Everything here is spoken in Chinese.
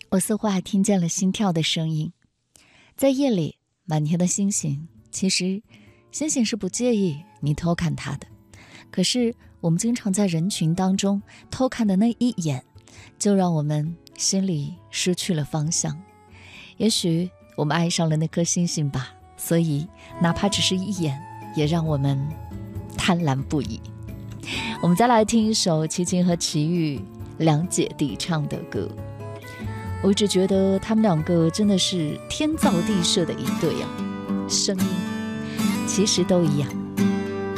我似乎还听见了心跳的声音。在夜里，满天的星星，其实星星是不介意你偷看它的，可是我们经常在人群当中偷看的那一眼，就让我们心里失去了方向。也许我们爱上了那颗星星吧，所以哪怕只是一眼，也让我们贪婪不已。我们再来听一首齐秦和齐豫两姐弟唱的歌。我一直觉得他们两个真的是天造地设的一对啊，声音其实都一样。